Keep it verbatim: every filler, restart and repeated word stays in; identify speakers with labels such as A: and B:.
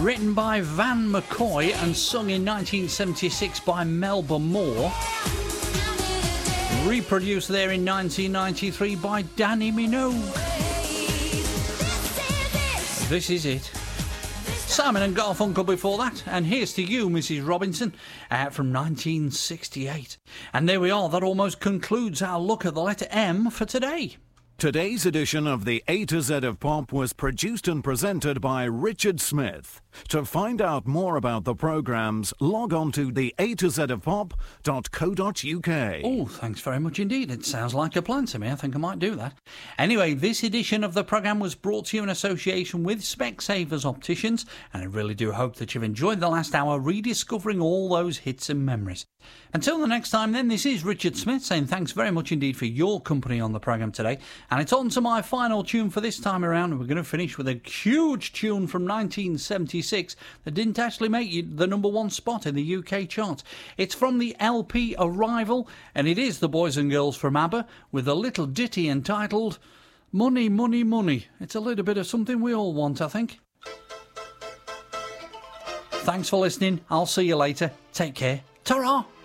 A: Written by Van McCoy and sung in nineteen seventy-six by Melba Moore. Reproduced there in nineteen ninety-three by Danny Minogue. This is it. Simon and Garfunkel before that, and here's to you, Missus Robinson, uh, from nineteen sixty-eight. And there we are, that almost concludes our look at the letter M for today.
B: Today's edition of the A to Z of Pop was produced and presented by Richard Smith. To find out more about the programmes, log on to the A to Z of Pop dot co dot uk.
A: Oh, thanks very much indeed. It sounds like a plan to me. I think I might do that. Anyway, this edition of the programme was brought to you in association with Specsavers Opticians, and I really do hope that you've enjoyed the last hour rediscovering all those hits and memories. Until the next time then, this is Richard Smith saying thanks very much indeed for your company on the programme today. And it's on to my final tune for this time around, and we're going to finish with a huge tune from nineteen seventy-six that didn't actually make it the number one spot in the U K chart. It's from the L P Arrival, and it is the boys and girls from ABBA with a little ditty entitled Money, Money, Money. It's a little bit of something we all want, I think. Thanks for listening. I'll see you later. Take care. Ta-ra!